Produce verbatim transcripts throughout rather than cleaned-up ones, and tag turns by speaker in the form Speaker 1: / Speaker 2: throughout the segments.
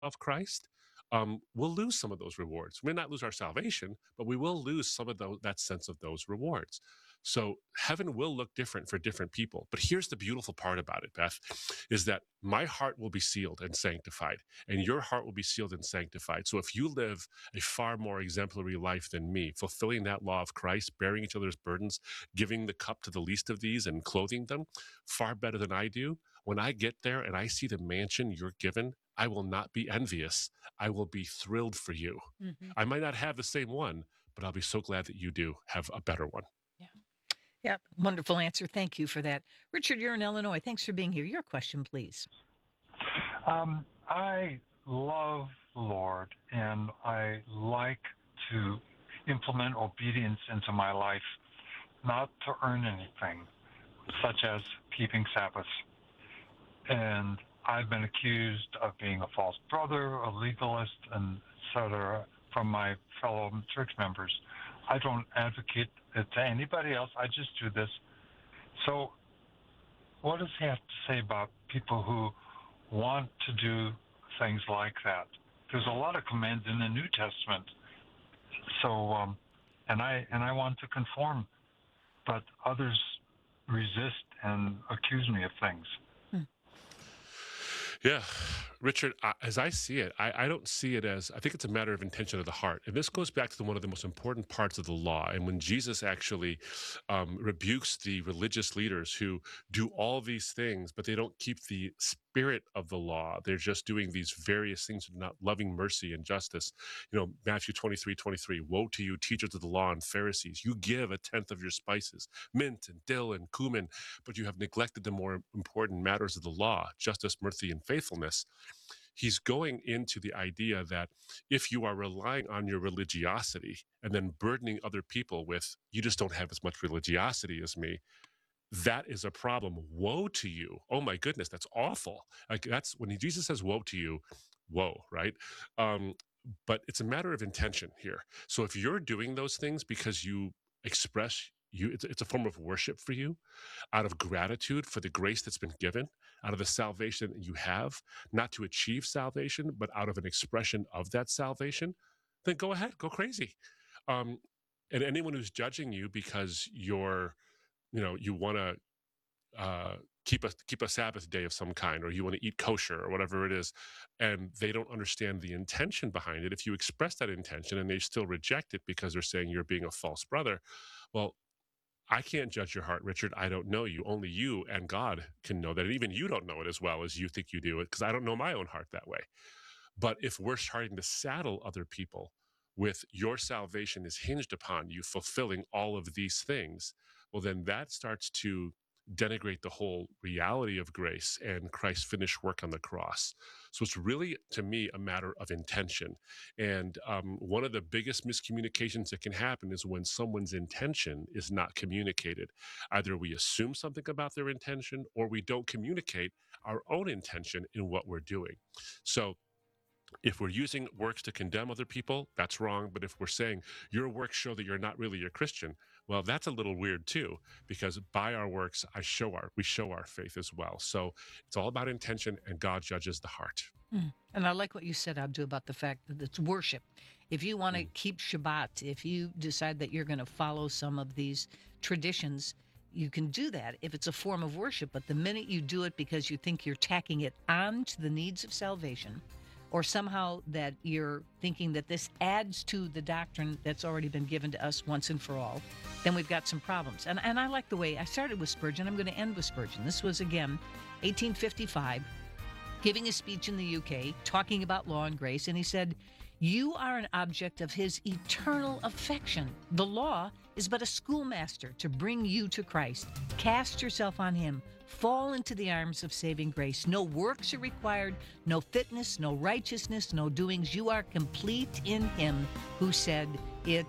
Speaker 1: of Christ, um, we'll lose some of those rewards. We may not lose our salvation, but we will lose some of those, that sense of those rewards. So heaven will look different for different people. But here's the beautiful part about it, Beth, is that my heart will be sealed and sanctified, and your heart will be sealed and sanctified. So if you live a far more exemplary life than me, fulfilling that law of Christ, bearing each other's burdens, giving the cup to the least of these and clothing them far better than I do, when I get there and I see the mansion you're given, I will not be envious. I will be thrilled for you.
Speaker 2: Hmm.
Speaker 1: I might not have the same one, but I'll be so glad that you do have a better one.
Speaker 2: Yeah. Yeah. Wonderful answer. Thank you for that. Richard, you're in Illinois. Thanks for being here. Your question, please.
Speaker 3: Um, I love the Lord, and I like to implement obedience into my life, not to earn anything, such as keeping Sabbath. And I've been accused of being a false brother, a legalist, and et cetera from my fellow church members. I don't advocate it to anybody else. I just do this. So, what does he have to say about people who want to do things like that? There's a lot of commands in the New Testament. So, um, and I and I want to conform, but others resist and accuse me of things.
Speaker 2: Hmm.
Speaker 1: Yeah, Richard, I, as I see it, I, I don't see it as, I think it's a matter of intention of the heart. And this goes back to the, one of the most important parts of the law. And when Jesus actually um, rebukes the religious leaders who do all these things, but they don't keep the spirit of the law, they're just doing these various things, not loving mercy and justice. You know, Matthew twenty-three, twenty-three, woe to you, teachers of the law and Pharisees. You give a tenth of your spices, mint and dill and cumin, but you have neglected the more important matters of the law, justice, mercy, and faithfulness. He's going into the idea that if you are relying on your religiosity and then burdening other people with, you just don't have as much religiosity as me, that is a problem. Woe to you. Oh my goodness, that's awful. Like that's when he, Jesus says woe to you, whoa, right? Um, but it's a matter of intention here. So if you're doing those things because you express you, it's, it's a form of worship for you, out of gratitude for the grace that's been given, out of the salvation that you have, not to achieve salvation, but out of an expression of that salvation, then go ahead, go crazy. Um, and anyone who's judging you because you're, you know, you want to uh, keep a keep a Sabbath day of some kind, or you want to eat kosher, or whatever it is, and they don't understand the intention behind it. If you express that intention and they still reject it because they're saying you're being a false brother, well, I can't judge your heart, Richard. I don't know you. Only you and God can know that. And even you don't know it as well as you think you do it, because I don't know my own heart that way. But if we're starting to saddle other people with your salvation is hinged upon you fulfilling all of these things, well, then that starts to denigrate the whole reality of grace and Christ's finished work on the cross. So it's really, to me, a matter of intention. And um, one of the biggest miscommunications that can happen is when someone's intention is not communicated. Either we assume something about their intention or we don't communicate our own intention in what we're doing. So if we're using works to condemn other people, that's wrong. But if we're saying your works show that you're not really a Christian, well, that's a little weird too, because by our works, I show our we show our faith as well. So it's all about intention, and God judges the heart.
Speaker 2: Mm. And I like what you said, Abdu, about the fact that it's worship. If you want to
Speaker 1: Mm.
Speaker 2: keep Shabbat, if you decide that you're going to follow some of these traditions, you can do that if it's a form of worship. But the minute you do it because you think you're tacking it on to the needs of salvation, or somehow that you're thinking that this adds to the doctrine that's already been given to us once and for all, then we've got some problems. And and I like the way I started with Spurgeon. I'm going to end with Spurgeon. This was, again, eighteen fifty-five, giving a speech in the U K, talking about law and grace. And he said, you are an object of his eternal affection. The law is but a schoolmaster to bring you to Christ. Cast yourself on him. Fall into the arms of saving grace. No works are required, no fitness, no righteousness, no doings. You are complete in him who said, it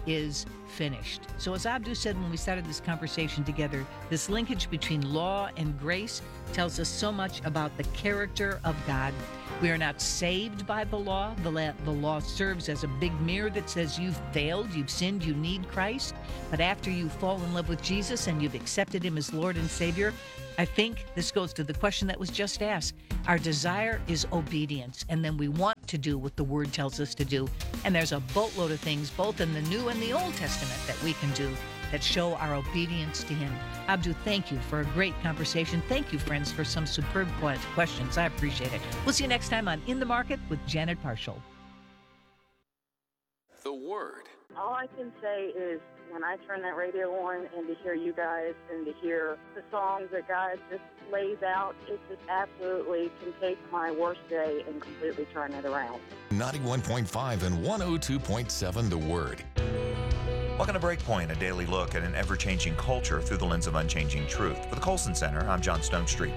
Speaker 2: is finished. So as Abdu said when we started this conversation together, this linkage between law and grace tells us so much about the character of God. We are not saved by the law. The, la- the law serves as a big mirror that says you've failed, you've sinned, you need Christ. But after you fall in love with Jesus and you've accepted him as Lord and Savior, I think this goes to the question that was just asked. Our desire is obedience, and then we want to do what the Word tells us to do. And there's a boatload of things, both in the New and the Old Testament, that we can do that show our obedience to him. Abdu, thank you for a great conversation. Thank you, friends, for some superb questions. I appreciate it. We'll see you next time on In the Market with Janet Parshall.
Speaker 4: The Word.
Speaker 5: All I can say is when I turn that radio on and to hear you guys and to hear the songs that God just lays out, it just absolutely can take my worst day and completely turn it around.
Speaker 4: ninety-one point five and one oh two point seven The Word.
Speaker 6: Welcome to Breakpoint, a daily look at an ever-changing culture through the lens of unchanging truth. For the Colson Center, I'm John Stonestreet.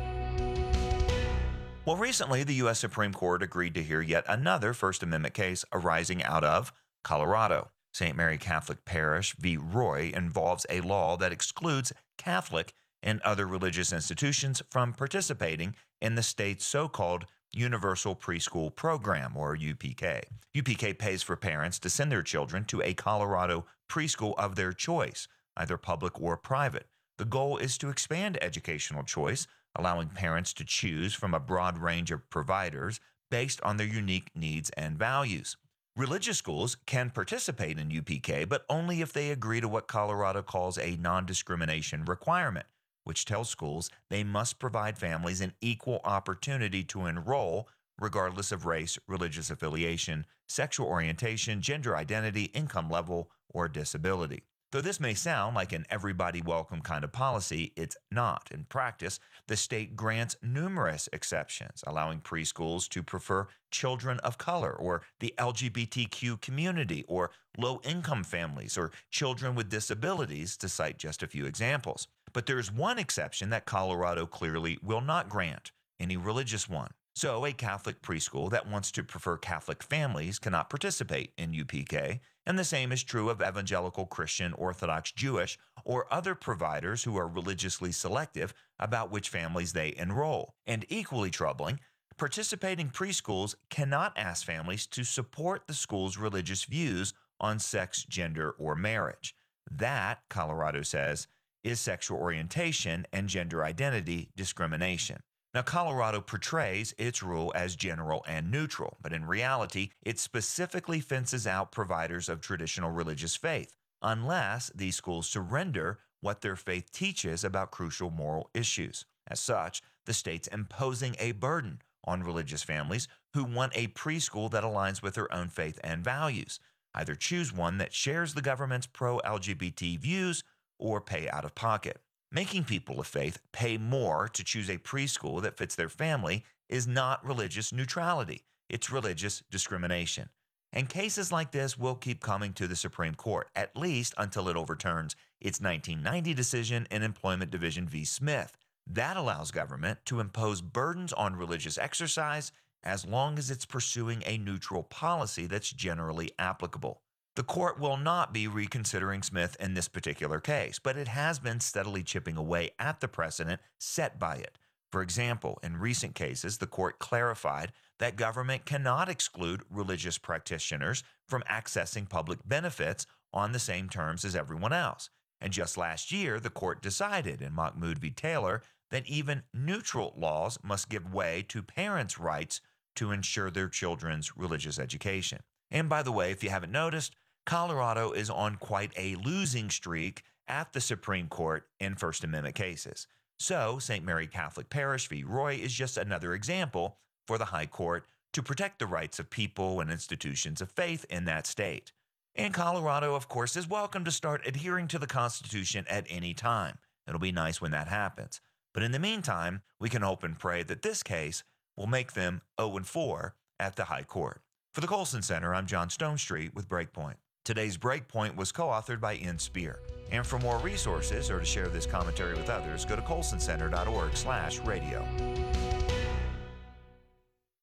Speaker 6: Well, recently, the U S Supreme Court agreed to hear yet another First Amendment case arising out of Colorado. Saint Mary Catholic Parish v. Roy involves a law that excludes Catholic and other religious institutions from participating in the state's so-called Universal Preschool Program, or U P K. U P K pays for parents to send their children to a Colorado preschool of their choice, either public or private. The goal is to expand educational choice, allowing parents to choose from a broad range of providers based on their unique needs and values. Religious schools can participate in U P K, but only if they agree to what Colorado calls a non-discrimination requirement, which tells schools they must provide families an equal opportunity to enroll regardless of race, religious affiliation, sexual orientation, gender identity, income level, or disability. Though this may sound like an everybody welcome kind of policy, it's not. In practice, the state grants numerous exceptions, allowing preschools to prefer children of color or the L G B T Q community or low-income families or children with disabilities, to cite just a few examples. But there's one exception that Colorado clearly will not grant, any religious one. So a Catholic preschool that wants to prefer Catholic families cannot participate in U P K, and the same is true of evangelical Christian, Orthodox Jewish, or other providers who are religiously selective about which families they enroll. And equally troubling, participating preschools cannot ask families to support the school's religious views on sex, gender, or marriage. That, Colorado says, is sexual orientation and gender identity discrimination. Now, Colorado portrays its rule as general and neutral, but in reality, it specifically fences out providers of traditional religious faith, unless these schools surrender what their faith teaches about crucial moral issues. As such, the state's imposing a burden on religious families who want a preschool that aligns with their own faith and values. Either choose one that shares the government's pro-L G B T views or pay out of pocket. Making people of faith pay more to choose a preschool that fits their family is not religious neutrality. It's religious discrimination. And cases like this will keep coming to the Supreme Court, at least until it overturns its nineteen ninety decision in Employment Division v. Smith. That allows government to impose burdens on religious exercise as long as it's pursuing a neutral policy that's generally applicable. The court will not be reconsidering Smith in this particular case, but it has been steadily chipping away at the precedent set by it. For example, in recent cases, the court clarified that government cannot exclude religious practitioners from accessing public benefits on the same terms as everyone else. And just last year, the court decided in Mahmoud v. Taylor that even neutral laws must give way to parents' rights to ensure their children's religious education. And by the way, if you haven't noticed, Colorado is on quite a losing streak at the Supreme Court in First Amendment cases. So, Saint Mary Catholic Parish v. Roy is just another example for the High Court to protect the rights of people and institutions of faith in that state. And Colorado, of course, is welcome to start adhering to the Constitution at any time. It'll be nice when that happens. But in the meantime, we can hope and pray that this case will make them oh and four at the High Court. For the Colson Center, I'm John Stonestreet with Breakpoint. Today's Breakpoint was co-authored by Ian Spear. And for more resources or to share this commentary with others, go to colson center dot org slash radio.
Speaker 7: I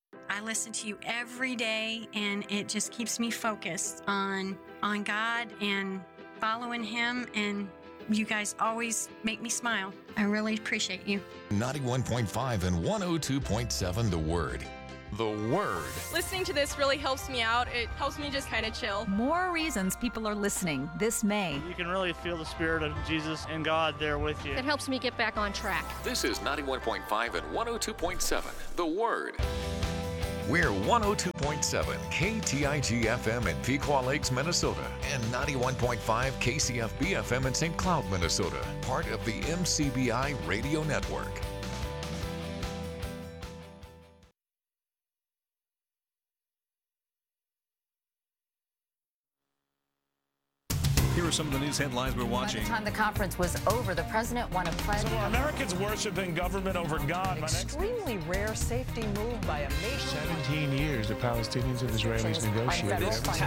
Speaker 7: listen to you every day, and it just keeps me focused on on God and following Him, and you guys always make me smile. I really appreciate you.
Speaker 4: ninety-one point five and one oh two point seven The Word. The Word.
Speaker 8: Listening to this really helps me out. It helps me just kind of chill.
Speaker 9: More reasons people are listening this May.
Speaker 10: You can really feel the Spirit of Jesus and God there with you.
Speaker 8: It helps me get back on track.
Speaker 4: This is ninety-one point five and one oh two point seven The Word. We're one oh two point seven K T I G F M in Pequot Lakes, Minnesota, and ninety-one point five K C F B F M in Saint Cloud, Minnesota, part of the M C B I Radio Network.
Speaker 11: Here are some of the news headlines we're watching.
Speaker 12: By the time the conference was over, the president won a pledge.
Speaker 11: So are Americans worshiping government over God?
Speaker 13: An extremely rare safety move by a nation.
Speaker 14: seventeen years the Palestinians and Israelis negotiated.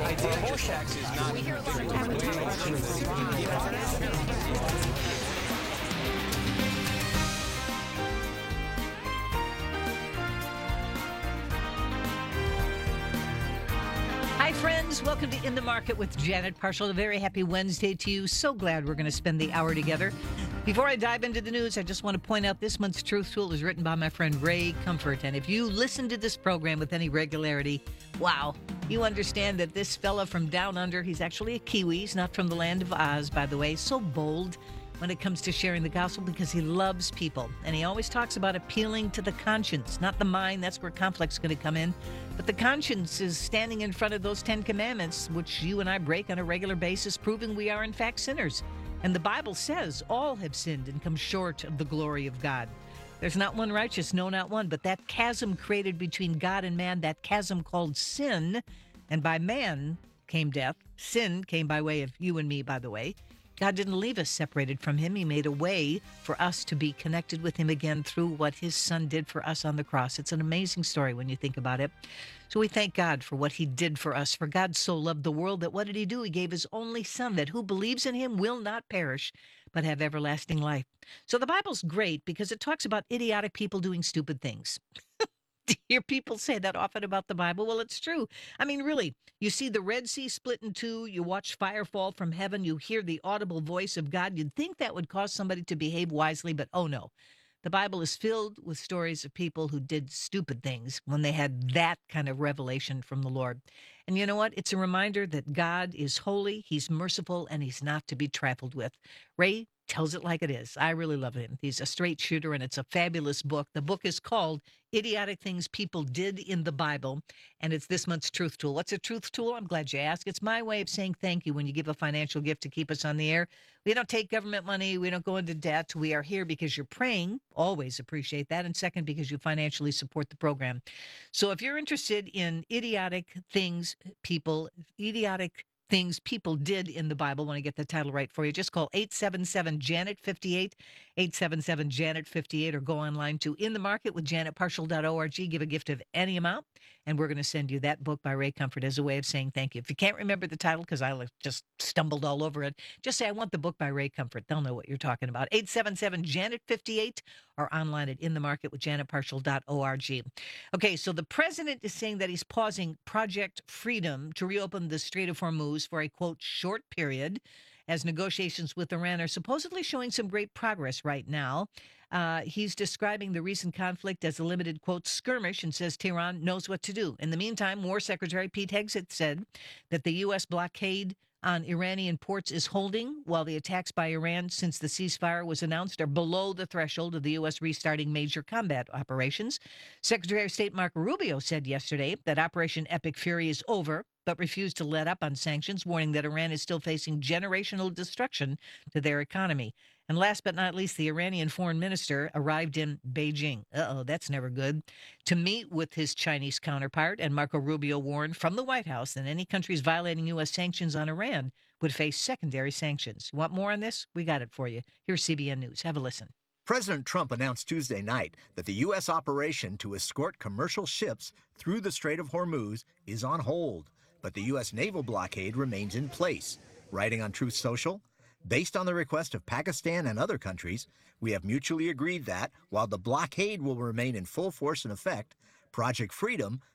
Speaker 2: Hi, friends. Welcome to In the Market with Janet Parshall. A very happy Wednesday to you. So glad we're going to spend the hour together. Before I dive into the news, I just want to point out this month's Truth Tool is written by my friend Ray Comfort. And if you listen to this program with any regularity, wow, you understand that this fella from down under, he's actually a Kiwi. He's not from the land of Oz, by the way. So bold when it comes to sharing the gospel because he loves people. And he always talks about appealing to the conscience, not the mind. That's where conflict's going to come in. But the conscience is standing in front of those Ten Commandments, which you and I break on a regular basis, proving we are in fact sinners. And the Bible says all have sinned and come short of the glory of God. There's not one righteous, no, not one. But that chasm created between God and man, that chasm called sin, and by man came death. Sin came by way of you and me, by the way. God didn't leave us separated from him. He made a way for us to be connected with him again through what his son did for us on the cross. It's an amazing story when you think about it. So we thank God for what he did for us. For God so loved the world that what did he do? He gave his only son, that who believes in him will not perish, but have everlasting life. So the Bible's great because it talks about idiotic people doing stupid things. Do you hear people say that often about the Bible? Well, it's true. I mean, really, you see the Red Sea split in two, you watch fire fall from heaven, you hear the audible voice of God. You'd think that would cause somebody to behave wisely, but oh no. The Bible is filled with stories of people who did stupid things when they had that kind of revelation from the Lord. And you know what? It's a reminder that God is holy, he's merciful, and he's not to be trifled with. Ray tells it like it is. I really love him. He's a straight shooter, and it's a fabulous book. The book is called Idiotic Things People Did in the Bible, and it's this month's Truth Tool. What's a Truth Tool? I'm glad you asked. It's my way of saying thank you when you give a financial gift to keep us on the air. We don't take government money. We don't go into debt. We are here because you're praying. Always appreciate that. And second, because you financially support the program. So if you're interested in idiotic things, people, idiotic things people did in the Bible, when I get the title right for you, just call eight seven seven Janet fifty-eight, eight seven seven Janet fifty-eight, or go online to in the market with janet parshall dot org. Give a gift of any amount, and we're going to send you that book by Ray Comfort as a way of saying thank you. If you can't remember the title, because I just stumbled all over it, just say, I want the book by Ray Comfort. They'll know what you're talking about. eight seven seven Janet fifty-eight, or online at in the market with janet parshall dot org. Okay, so the president is saying that he's pausing Project Freedom to reopen the Strait of Hormuz for a, quote, short period, as negotiations with Iran are supposedly showing some great progress right now. Uh, he's describing the recent conflict as a limited, quote, skirmish, and says Tehran knows what to do. In the meantime, War Secretary Pete Hegseth said that the U S blockade on Iranian ports is holding, while the attacks by Iran since the ceasefire was announced are below the threshold of the U S restarting major combat operations. Secretary of State Marco Rubio said yesterday that Operation Epic Fury is over, but refused to let up on sanctions, warning that Iran is still facing generational destruction to their economy. And last but not least, the Iranian foreign minister arrived in Beijing. Uh-oh, that's never good. To meet with his Chinese counterpart, and Marco Rubio warned from the White House that any countries violating U S sanctions on Iran would face secondary sanctions. You want more on this? We got it for you. Here's C B N News. Have a listen.
Speaker 15: President Trump announced Tuesday night that the U S operation to escort commercial ships through the Strait of Hormuz is on hold, but the U S naval blockade remains in place. Writing on Truth Social, based on the request of Pakistan and other countries, we have mutually agreed that, while the blockade will remain in full force and effect, Project Freedom,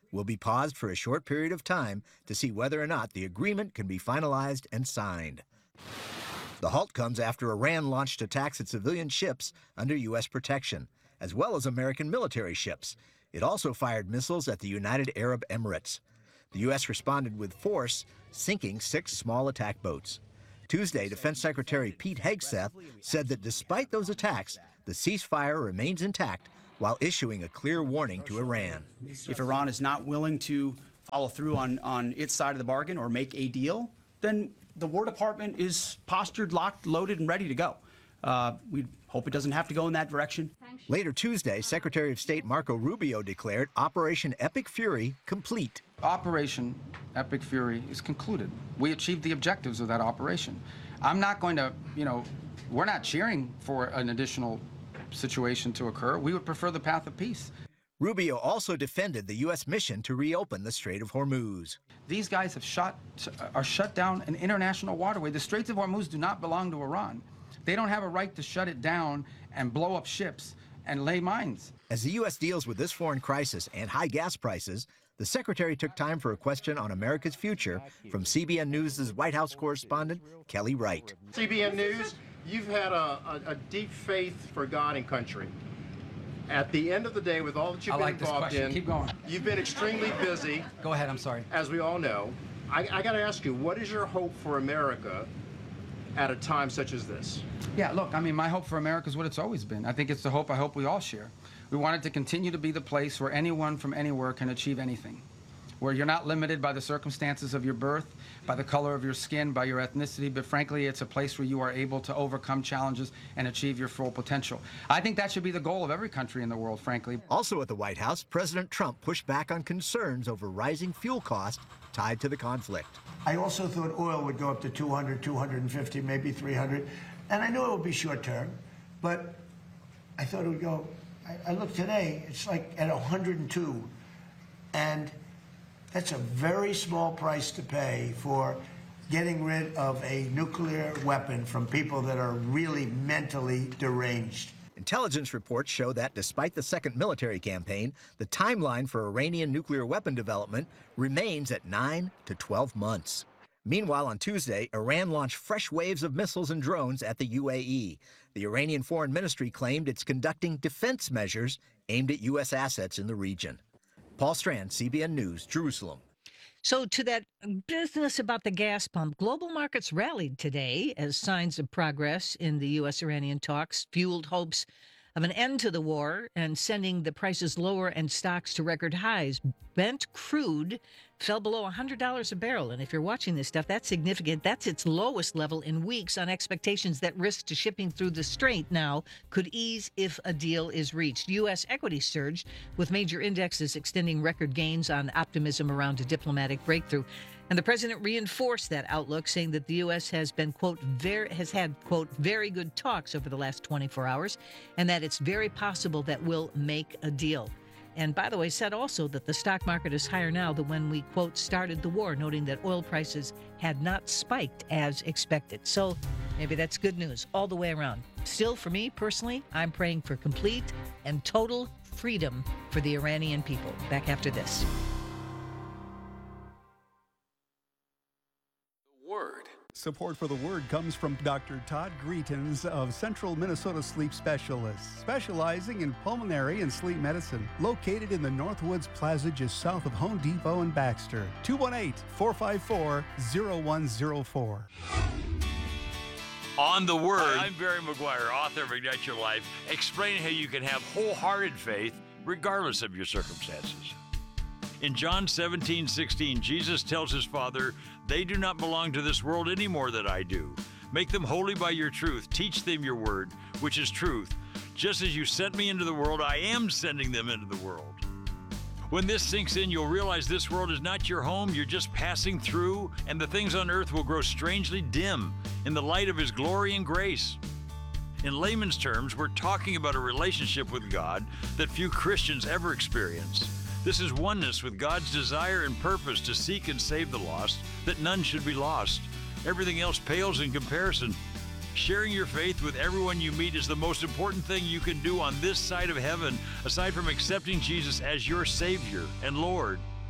Speaker 15: will be paused for a short period of time to see whether or not the agreement can be finalized and signed. The halt comes after Iran launched attacks at civilian ships under U S protection, as well as American military ships. It also fired missiles at the United Arab Emirates. The U S responded with force, sinking six small attack boats. Tuesday, Defense Secretary Pete Hegseth said that despite those attacks, the ceasefire remains intact while issuing a clear warning to Iran.
Speaker 16: If Iran is not willing to follow through on, on its side of the bargain or make a deal, then the War Department is postured, locked, loaded, and ready to go. Uh, we hope it doesn't have to go in that direction.
Speaker 15: Later Tuesday, Secretary of State Marco Rubio declared Operation Epic Fury complete.
Speaker 17: Operation Epic Fury is concluded. We achieved the objectives of that operation. I'm not going to, you know, we're not cheering for an additional situation to occur. We would prefer the path of peace.
Speaker 15: Rubio also defended the U S mission to reopen the Strait of Hormuz.
Speaker 17: These guys have shot, are shut down an international waterway. The Straits of Hormuz do not belong to Iran. They don't have a right to shut it down and blow up ships and lay mines.
Speaker 15: As the U S deals with this foreign crisis and high gas prices, the secretary took time for a question on America's future from C B N News' White House correspondent, Kelly Wright.
Speaker 18: C B N News, you've had a, a, a deep faith for God and country. At the end of the day, with all that you've
Speaker 17: I
Speaker 18: been
Speaker 17: like this
Speaker 18: involved
Speaker 17: question.
Speaker 18: in,
Speaker 17: Keep going.
Speaker 18: You've been extremely busy.
Speaker 17: Go ahead, I'm sorry.
Speaker 18: As we all know. I, I got to ask you, what is your hope for America at a time such as this?
Speaker 17: Yeah, look, I mean, my hope for America is what it's always been. I think it's the hope I hope we all share. We want it to continue to be the place where anyone from anywhere can achieve anything, where you're not limited by the circumstances of your birth, by the color of your skin, by your ethnicity, but frankly, it's a place where you are able to overcome challenges and achieve your full potential. I think that should be the goal of every country in the world, frankly.
Speaker 15: Also at the White House, President Trump pushed back on concerns over rising fuel costs tied to the conflict.
Speaker 19: I also thought oil would go up to two hundred, two hundred fifty, maybe three hundred, and I knew it would be short term, but I thought it would go, I, I looked today, it's like at one hundred two, and that's a very small price to pay for getting rid of a nuclear weapon from people that are really mentally deranged.
Speaker 15: Intelligence reports show that despite the second military campaign, the timeline for Iranian nuclear weapon development remains at nine to twelve months. Meanwhile, on Tuesday, Iran launched fresh waves of missiles and drones at the U A E. The Iranian Foreign Ministry claimed it's conducting defense measures aimed at U S assets in the region. Paul Strand, C B N News, Jerusalem.
Speaker 2: So to that business about the gas pump, global markets rallied today as signs of progress in the U S-Iranian talks fueled hopes of an end to the war and sending the prices lower and stocks to record highs. Brent crude fell below one hundred dollars a barrel. And if you're watching this stuff, that's significant. That's its lowest level in weeks on expectations that risk to shipping through the strait now could ease if a deal is reached. U S equities surged with major indexes extending record gains on optimism around a diplomatic breakthrough. And the president reinforced that outlook, saying that the U S has been, quote, very, has had, quote, very good talks over the last twenty-four hours, and that it's very possible that we'll make a deal. And by the way, said also that the stock market is higher now than when we, quote, started the war, noting that oil prices had not spiked as expected. So maybe that's good news all the way around. Still, for me personally, I'm praying for complete and total freedom for the Iranian people. Back after this.
Speaker 4: Word.
Speaker 20: Support for the Word comes from Doctor Todd Greetens of Central Minnesota Sleep Specialists, specializing in pulmonary and sleep medicine. Located in the Northwoods Plaza just south of Home Depot and Baxter. two one eight, four five four, zero one zero four.
Speaker 21: On the Word, I'm Barry McGuire, author of Ignite Your Life, explaining how you can have wholehearted faith regardless of your circumstances. In John seventeen sixteen, Jesus tells his Father, "They do not belong to this world any more than I do. Make them holy by your truth. Teach them your word, which is truth. Just as you sent me into the world, I am sending them into the world." When this sinks in, you'll realize this world is not your home. You're just passing through, and the things on earth will grow strangely dim in the light of his glory and grace. In layman's terms, we're talking about a relationship with God that few Christians ever experience. This is oneness with God's desire and purpose to seek and save the lost, that none should be lost. Everything else pales in comparison. Sharing your faith with everyone you meet is the most important thing you can do on this side of heaven, aside from accepting Jesus as your Savior and Lord.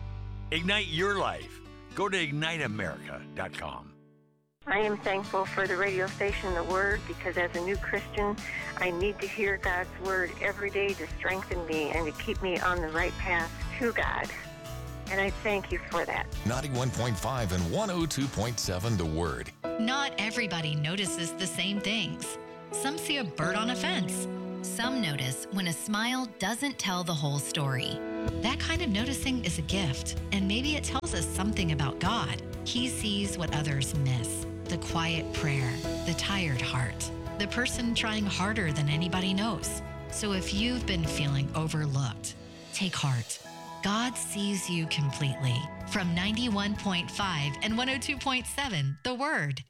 Speaker 21: Ignite your life. Go to ignite america dot com.
Speaker 3: I am thankful for the radio station, The Word, because as a new Christian, I need to hear God's Word every day to strengthen me and to keep me on the right path to God. And I thank you for that.
Speaker 4: ninety-one point five and one oh two point seven The Word.
Speaker 22: Not everybody notices the same things. Some see a bird on a fence. Some notice when a smile doesn't tell the whole story. That kind of noticing is a gift, and maybe it tells us something about God. He sees what others miss. The quiet prayer, the tired heart, the person trying harder than anybody knows. So if you've been feeling overlooked, take heart. God sees you completely. From ninety-one point five and one oh two point seven, The Word.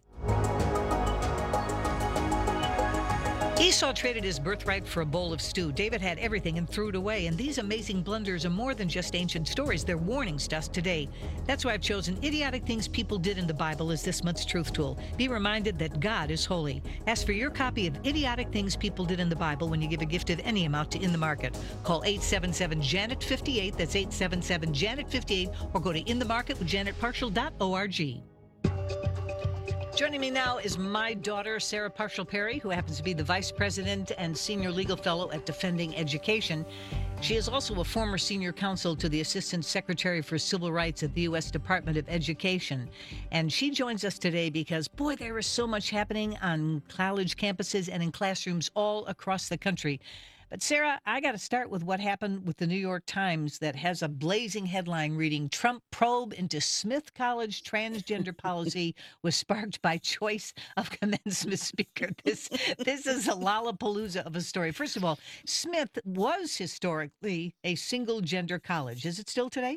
Speaker 2: Esau traded his birthright for a bowl of stew. David had everything and threw it away. And these amazing blunders are more than just ancient stories. They're warnings to us today. That's why I've chosen Idiotic Things People Did in the Bible as this month's Truth Tool. Be reminded that God is holy. Ask for your copy of Idiotic Things People Did in the Bible when you give a gift of any amount to In the Market. Call eight seven seven, Janet fifty-eight. That's eight seven seven, Janet fifty-eight. Or go to in the market with janet partial dot org. Joining me now is my daughter, Sarah Partial Perry, who happens to be the Vice President and Senior Legal Fellow at Defending Education. She is also a former Senior Counsel to the Assistant Secretary for Civil Rights at the U S Department of Education. And she joins us today because, boy, there is so much happening on college campuses and in classrooms all across the country. But Sarah, I got to start with what happened with the New York Times that has a blazing headline reading, Trump probe into Smith College transgender policy was sparked by choice of commencement speaker. This, this is a lollapalooza of a story. First of all, Smith was historically a single gender college. Is it still today?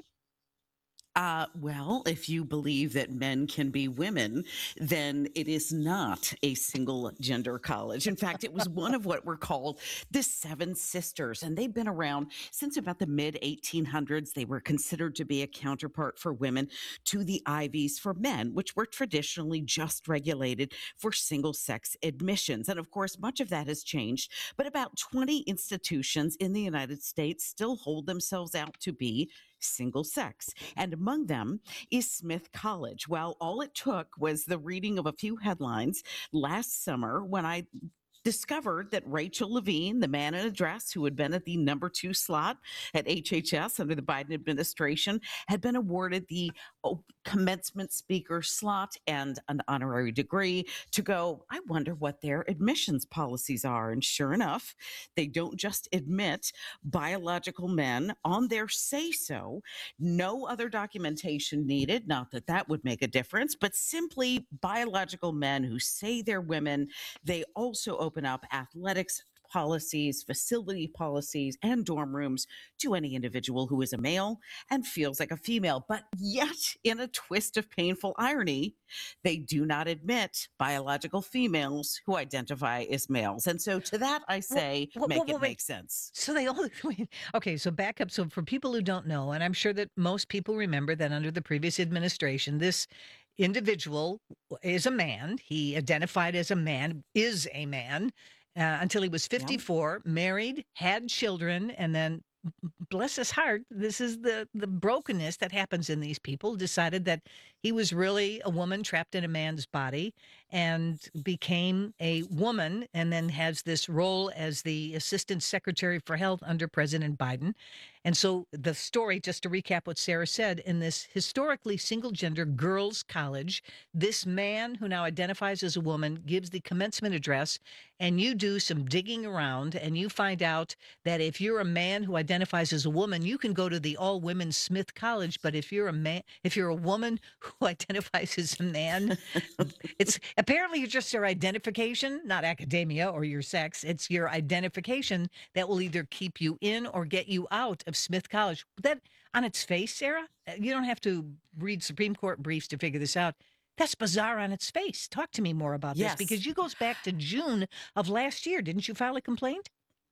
Speaker 23: Uh, well, if you believe that men can be women, then it is not a single gender college. In fact, it was one of what were called the Seven Sisters, and they've been around since about the mid eighteen hundreds. They were considered to be a counterpart for women to the Ivies for men, which were traditionally just regulated for single-sex admissions. And of course, much of that has changed, but about twenty institutions in the United States still hold themselves out to be single sex. And among them is Smith College. Well, all it took was the reading of a few headlines last summer when I discovered that Rachel Levine, the man in a dress who had been at the number two slot at H H S under the Biden administration, had been awarded the commencement speaker slot and an honorary degree to go, I wonder what their admissions policies are. And sure enough, they don't just admit biological men on their say-so, no other documentation needed, not that that would make a difference, but simply biological men who say they're women. They also open open up athletics policies, facility policies, and dorm rooms to any individual who is a male and feels like a female. But yet, in a twist of painful irony, they do not admit biological females who identify as males. And so to that, I say,
Speaker 2: well, well,
Speaker 23: make
Speaker 2: well, well,
Speaker 23: it make sense.
Speaker 2: So they all, okay, so back up. So for people who don't know, and I'm sure that most people remember that under the previous administration, this individual is a man. He identified as a man, is a man, uh, until he was fifty-four, yeah. Married, had children, and then, bless his heart, this is the, the brokenness that happens in these people, decided that he was really a woman trapped in a man's body and became a woman, and then has this role as the Assistant Secretary for Health under President Biden. And so the story, just to recap what Sarah said, in this historically single-gender girls' college, this man who now identifies as a woman gives the commencement address, and you do some digging around, and you find out that if you're a man who identifies as a woman, you can go to the all-women Smith College, but if you're a man, if you're a woman who identifies as a man, it's apparently it's just your identification, not academia or your sex. It's your identification that will either keep you in or get you out of Smith College. That on its face, Sarah, you don't have to read Supreme Court briefs to figure this out. That's bizarre on its face. Talk to me more about
Speaker 23: Yes.
Speaker 2: this, because you goes back to June of last year. Didn't you file a complaint?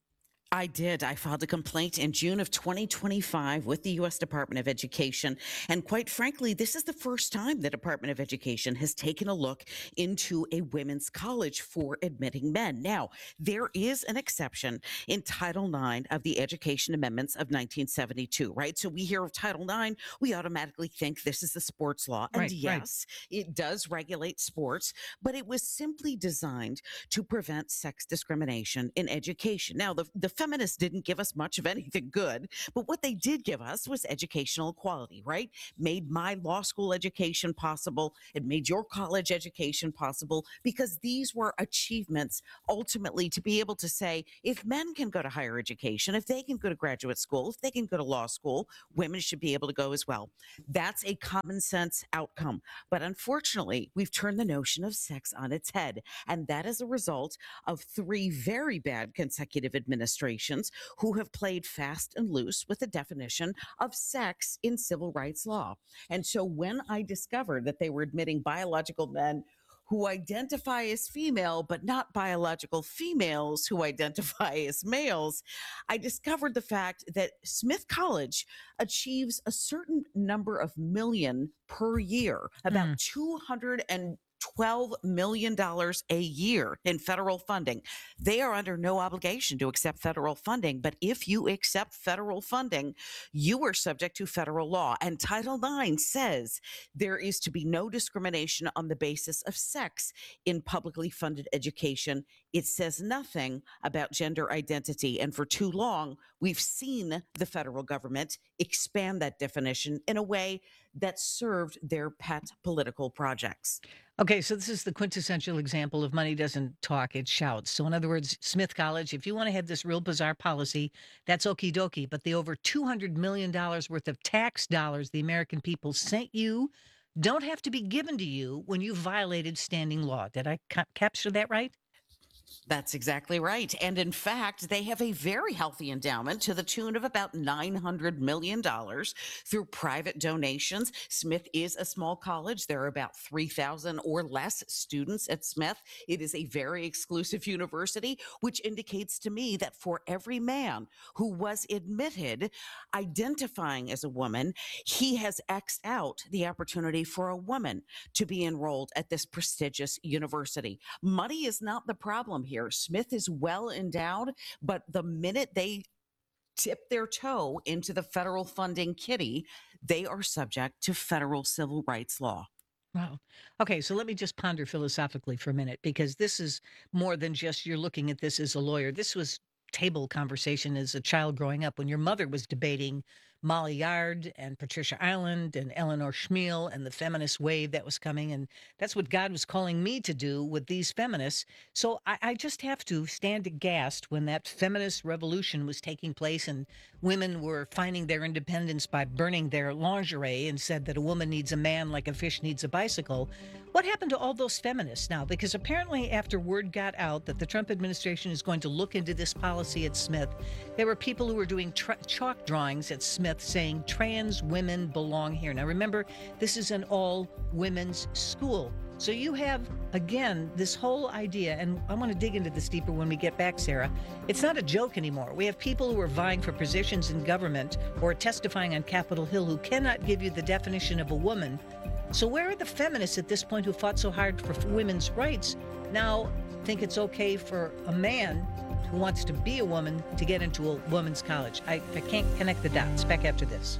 Speaker 23: I did. I filed a complaint in June of twenty twenty-five with the U S Department of Education. And quite frankly, this is the first time the Department of Education has taken a look into a women's college for admitting men. Now, there is an exception in Title nine of the Education Amendments of nineteen seventy-two, right? So we hear of Title nine, we automatically think this is the sports law. And
Speaker 2: Right,
Speaker 23: yes, it does regulate sports, but it was simply designed to prevent sex discrimination in education. Now, the, the feminists didn't give us much of anything good, but what they did give us was educational equality, right? Made my law school education possible. It made your college education possible because these were achievements ultimately to be able to say, if men can go to higher education, if they can go to graduate school, if they can go to law school, women should be able to go as well. That's a common sense outcome. But unfortunately, we've turned the notion of sex on its head. And that is a result of three very bad consecutive administrations who have played fast and loose with the definition of sex in civil rights law. And so when I discovered that they were admitting biological men who identify as female, but not biological females who identify as males, I discovered the fact that Smith College achieves a certain number of million per year, about mm. two hundred twelve million dollars a year in federal funding. They are under no obligation to accept federal funding, but if you accept federal funding, you are subject to federal law. And Title nine says there is to be no discrimination on the basis of sex in publicly funded education. It says nothing about gender identity. And for too long, we've seen the federal government expand that definition in a way that served their pet political projects.
Speaker 2: Okay, so this is the quintessential example of money doesn't talk, it shouts. So in other words, Smith College, if you want to have this real bizarre policy, that's okie dokie. But the over two hundred million dollars worth of tax dollars the American people sent you don't have to be given to you when you violated standing law. Did I ca- capture that right?
Speaker 23: That's exactly right. And in fact, they have a very healthy endowment to the tune of about nine hundred million dollars through private donations. Smith is a small college. There are about three thousand or less students at Smith. It is a very exclusive university, which indicates to me that for every man who was admitted identifying as a woman, he has X'd out the opportunity for a woman to be enrolled at this prestigious university. Money is not the problem here. Smith is well endowed, but the minute they tip their toe into the federal funding kitty, they are subject to federal civil rights law.
Speaker 2: Wow. Okay, so let me just ponder philosophically for a minute, because this is more than just you're looking at this as a lawyer. This was table conversation as a child growing up when your mother was debating Molly Yard and Patricia Island and Eleanor Schmiel and the feminist wave that was coming. And that's what God was calling me to do with these feminists. So I, I just have to stand aghast when that feminist revolution was taking place and women were finding their independence by burning their lingerie and said that a woman needs a man like a fish needs a bicycle. What happened to all those feminists now? Because apparently after word got out that the Trump administration is going to look into this policy at Smith, there were people who were doing tra- chalk drawings at Smith saying trans women belong here. Now remember, this is an all women's school. So you have, again, this whole idea, and I want to dig into this deeper when we get back, Sarah. It's not a joke anymore. We have people who are vying for positions in government or testifying on Capitol Hill who cannot give you the definition of a woman. So where are the feminists at this point who fought so hard for women's rights now think it's okay for a man who wants to be a woman to get into a women's college? I, I can't connect the dots. Back after this.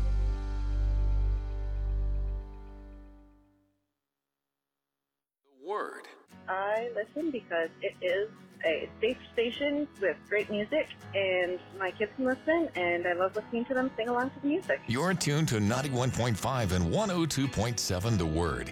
Speaker 4: The Word.
Speaker 1: I listen because it is a safe station with great music, and my kids can listen, and I love listening to them sing along to the music.
Speaker 4: You're tuned to ninety-one point five and one oh two point seven The Word.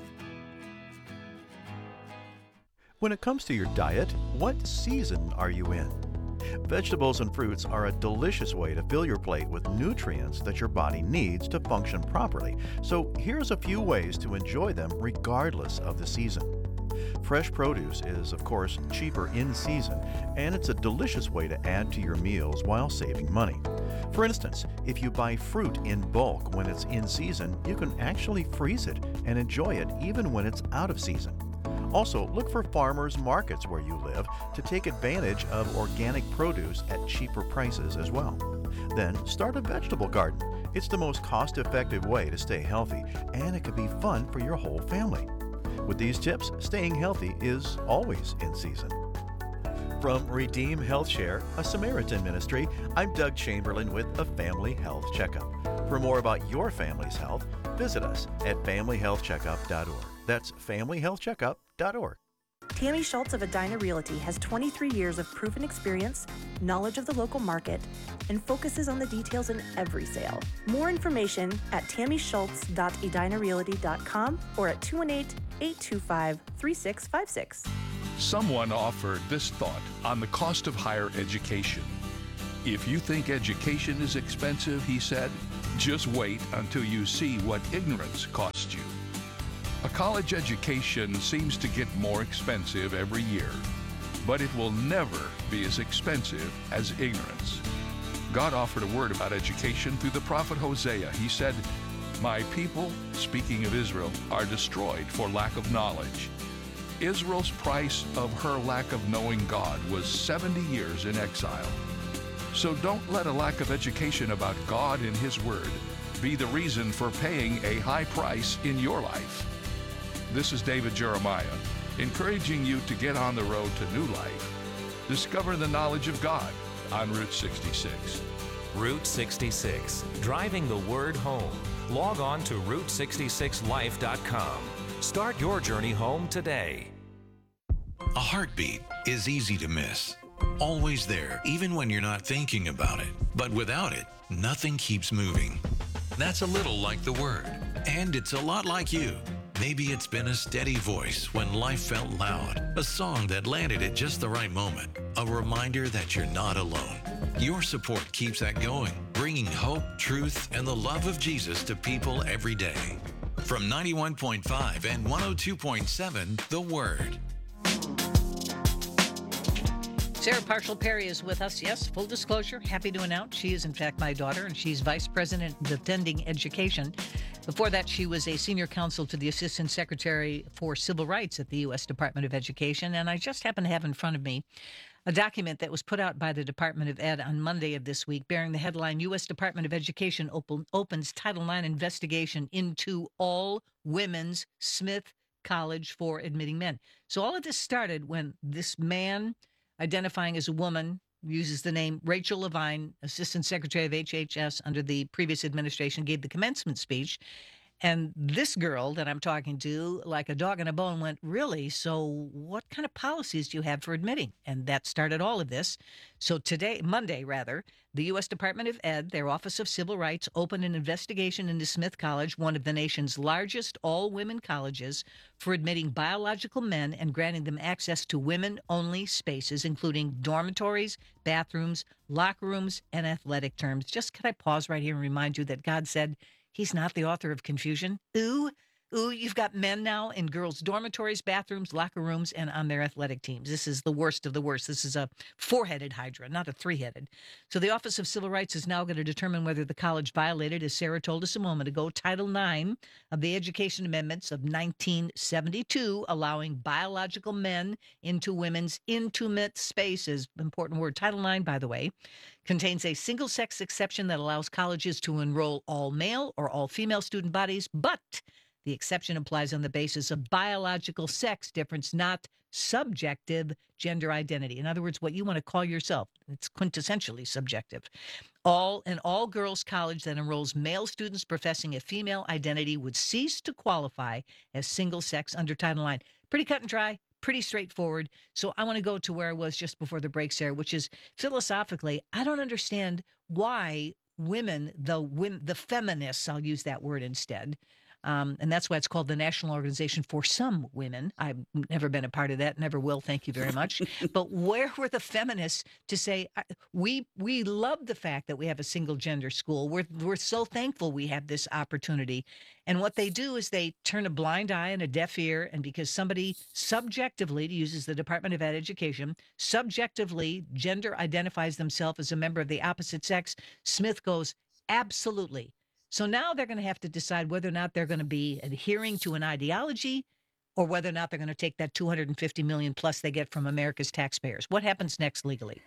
Speaker 5: When it comes to your diet, what season are you in? Vegetables and fruits are a delicious way to fill your plate with nutrients that your body needs to function properly. So here's a few ways to enjoy them regardless of the season. Fresh produce is, of course, cheaper in season, and it's a delicious way to add to your meals while saving money. For instance, if you buy fruit in bulk when it's in season, you can actually freeze it and enjoy it even when it's out of season. Also, look for farmers markets where you live to take advantage of organic produce at cheaper prices as well. Then start a vegetable garden. It's the most cost-effective way to stay healthy, and it can be fun for your whole family. With these tips, staying healthy is always in season. From Redeem Health Share, a Samaritan ministry, I'm Doug Chamberlain with a Family Health Checkup. For more about your family's health, visit us at family health checkup dot org. That's family health checkup dot org.
Speaker 6: Tammy Schultz of Edina Realty has twenty-three years of proven experience, knowledge of the local market, and focuses on the details in every sale. More information at tammy schultz dot edina realty dot com or at two one eight, eight two five, three six five six.
Speaker 7: Someone offered this thought on the cost of higher education. If you think education is expensive, he said, just wait until you see what ignorance costs you. A college education seems to get more expensive every year, but it will never be as expensive as ignorance. God offered a word about education through the prophet Hosea. He said, "My people," speaking of Israel, "are destroyed for lack of knowledge." Israel's price of her lack of knowing God was seventy years in exile. So don't let a lack of education about God and His Word be the reason for paying a high price in your life. This is David Jeremiah, encouraging you to get on the road to new life. Discover the knowledge of God on Route sixty-six.
Speaker 9: Route sixty-six, driving the word home. Log on to route sixty-six life dot com. Start your journey home today.
Speaker 24: A heartbeat is easy to miss. Always there, even when you're not thinking about it. But without it, nothing keeps moving. That's a little like the Word. And it's a lot like you. Maybe it's been a steady voice when life felt loud, a song that landed at just the right moment, a reminder that you're not alone. Your support keeps that going, bringing hope, truth, and the love of Jesus to people every day. From ninety-one point five and one oh two point seven, The Word.
Speaker 2: Sarah Parshall Perry is with us. Yes, full disclosure, happy to announce she is in fact my daughter, and she's Vice President Defending Education. Before that, she was a senior counsel to the Assistant Secretary for Civil Rights at the U S Department of Education. And I just happen to have in front of me a document that was put out by the Department of Ed on Monday of this week, bearing the headline, U S Department of Education open, opens Title nine investigation into all women's Smith College for admitting men. So all of this started when this man, identifying as a woman, uses the name Rachel Levine, Assistant Secretary of H H S under the previous administration, gave the commencement speech. And this girl that I'm talking to, like a dog in a bone, went, really? So what kind of policies do you have for admitting? And that started all of this. So today, Monday rather, the U S Department of Ed, their Office of Civil Rights, opened an investigation into Smith College, one of the nation's largest all-women colleges, for admitting biological men and granting them access to women-only spaces, including dormitories, bathrooms, locker rooms, and athletic terms. Just could I pause right here and remind you that God said He's not the author of confusion? Ooh, ooh, you've got men now in girls' dormitories, bathrooms, locker rooms, and on their athletic teams. This is the worst of the worst. This is a four-headed hydra, not a three-headed. So the Office of Civil Rights is now going to determine whether the college violated, as Sarah told us a moment ago, Title nine of the Education Amendments of nineteen seventy-two, allowing biological men into women's intimate spaces. Important word. Title nine, by the way, contains a single-sex exception that allows colleges to enroll all male or all female student bodies, but the exception applies on the basis of biological sex difference, not subjective gender identity. In other words, what you want to call yourself. It's quintessentially subjective. All an all-girls college that enrolls male students professing a female identity would cease to qualify as single-sex under Title nine. Pretty cut and dry. Pretty straightforward. So I want to go to where I was just before the break, Sarah, which is philosophically, I don't understand why women, the women, the feminists, I'll use that word instead, Um, and that's why it's called the National Organization for Some Women. I've never been a part of that, never will, thank you very much. But where were the feminists to say, we we love the fact that we have a single-gender school. We're, we're so thankful we have this opportunity. And what they do is they turn a blind eye and a deaf ear, and because somebody subjectively, to use the Department of Ed Education, subjectively gender identifies themselves as a member of the opposite sex, Smith goes, absolutely. So now they're going to have to decide whether or not they're going to be adhering to an ideology or whether or not they're going to take that two hundred fifty million dollars plus they get from America's taxpayers. What happens next legally?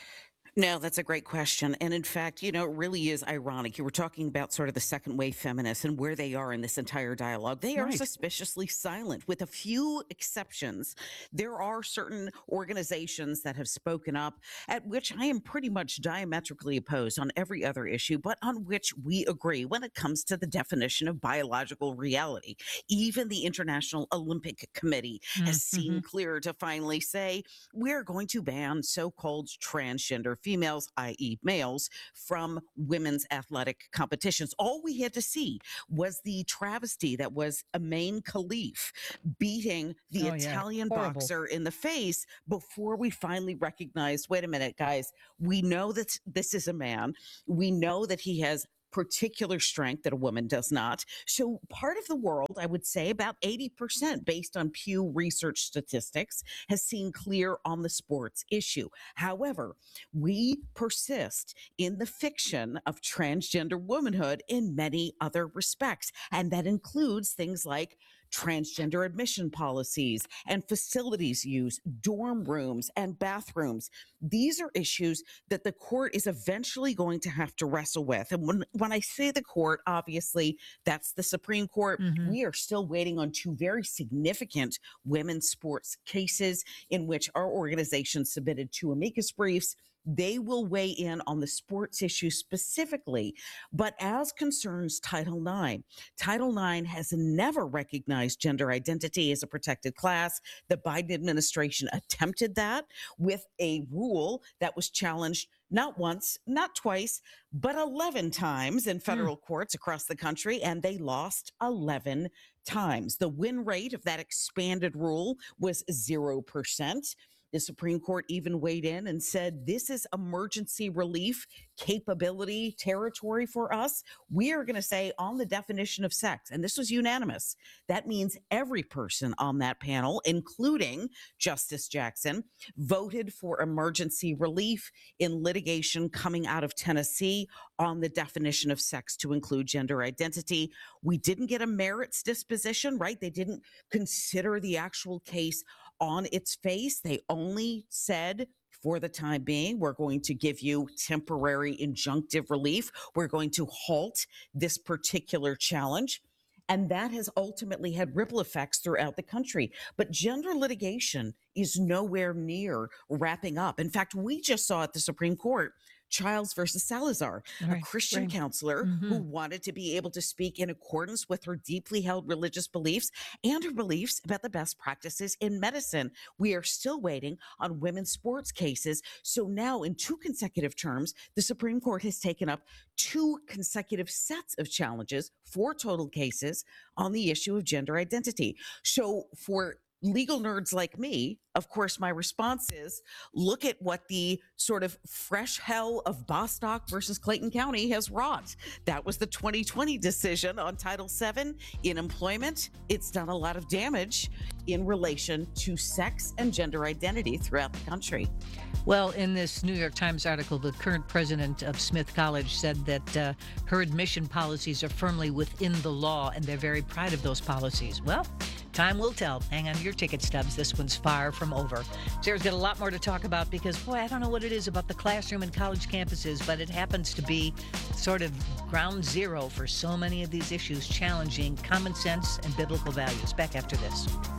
Speaker 23: No, that's a great question. And in fact, you know, it really is ironic. You were talking about sort of the second wave feminists and where they are in this entire dialogue. They are
Speaker 2: Right.
Speaker 23: suspiciously silent, with a few exceptions. There are certain organizations that have spoken up, at which I am pretty much diametrically opposed on every other issue, but on which we agree when it comes to the definition of biological reality. Even the International Olympic Committee has
Speaker 2: Mm-hmm.
Speaker 23: seen clear to finally say, we're going to ban so-called transgender females, that is males, from women's athletic competitions. All we had to see was the travesty that was Emain Khalif beating the
Speaker 2: Oh, yeah.
Speaker 23: Italian
Speaker 2: Horrible.
Speaker 23: boxer in the face before we finally recognized, wait a minute, guys, we know that this is a man. We know that he has particular strength that a woman does not. So part of the world, I would say about eighty percent based on Pew Research statistics, has seen clear on the sports issue. However, we persist in the fiction of transgender womanhood in many other respects. And that includes things like transgender admission policies and facilities use, dorm rooms and bathrooms. These are issues that the court is eventually going to have to wrestle with. And when, when I say the court, obviously that's the Supreme Court.
Speaker 2: Mhm.
Speaker 23: We are still waiting on two very significant women's sports cases in which our organization submitted two amicus briefs. They will weigh in on the sports issue specifically. But as concerns Title nine, Title nine has never recognized gender identity as a protected class. The Biden administration attempted that with a rule that was challenged not once, not twice, but eleven times in federal courts across the country, and they lost eleven times. The win rate of that expanded rule was zero percent. The Supreme Court even weighed in and said, this is emergency relief capability territory for us. We are going to say on the definition of sex, and this was unanimous, that means every person on that panel, including Justice Jackson, voted for emergency relief in litigation coming out of Tennessee on the definition of sex to include gender identity. We didn't get a merits disposition, right? They didn't consider the actual case on its face. They only said, for the time being, we're going to give you temporary injunctive relief. We're going to halt this particular challenge. And that has ultimately had ripple effects throughout the country. But gender litigation is nowhere near wrapping up. In fact, we just saw at the Supreme Court Childs versus Salazar,
Speaker 2: Right,
Speaker 23: a Christian
Speaker 2: right.
Speaker 23: counselor
Speaker 2: Mhm.
Speaker 23: who wanted to be able to speak in accordance with her deeply held religious beliefs and her beliefs about the best practices in medicine. We are still waiting on women's sports cases. So now, in two consecutive terms, the Supreme Court has taken up two consecutive sets of challenges, four total cases on the issue of gender identity. So for legal nerds like me, of course, my response is look at what the sort of fresh hell of Bostock versus Clayton County has wrought. That was the twenty twenty decision on Title seven in employment. It's done a lot of damage in relation to sex and gender identity throughout the country.
Speaker 2: Well, in this New York Times article, the current president of Smith College said that uh, her admission policies are firmly within the law, and they're very proud of those policies. Well, time will tell. Hang on to your ticket stubs. This one's far from over. Sarah's got a lot more to talk about because, boy, I don't know what it is about the classroom and college campuses, but it happens to be sort of ground zero for so many of these issues, challenging common sense and biblical values. Back after this.